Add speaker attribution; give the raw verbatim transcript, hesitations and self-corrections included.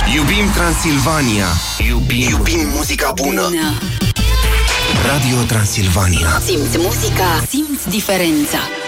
Speaker 1: Iubim Transilvania. Iubim, Iubim muzica bună. bună. Radio Transilvania.
Speaker 2: Simți muzica, simți diferența.